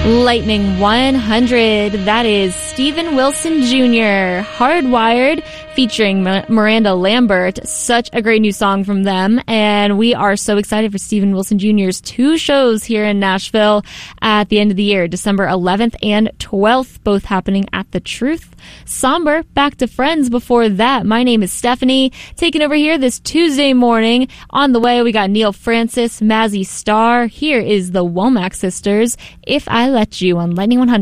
Lightning 100, that is Steven Wilson Jr., Hardwired, featuring Miranda Lambert. Such a great new song from them, and we are so excited for Steven Wilson Jr.'s 2 shows here in Nashville at the end of the year, December 11th and 12th, both happening at The Truth. Somber, back to Friends before that. My name is Stephanie, taking over here this Tuesday morning. On the way, we got Neil Francis, Mazzy Star. Here is the Womack Sisters, If I Let You, on Lightning 100.